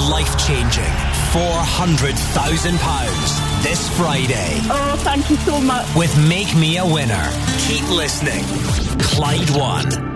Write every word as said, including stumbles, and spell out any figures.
life-changing four hundred thousand pounds this Friday. Oh, thank you so much. With Make Me a Winner. Keep listening. Clyde One.